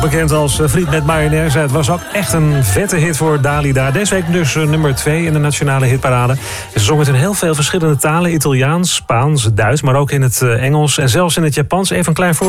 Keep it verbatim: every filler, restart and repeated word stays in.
Bekend als Friet met mayonaise. Het was ook echt een vette hit voor Dalida. Deze week dus nummer twee in de nationale hitparade. Ze zong het in heel veel verschillende talen. Italiaans, Spaans, Duits, maar ook in het Engels en zelfs in het Japans. Even een klein voorbeeld.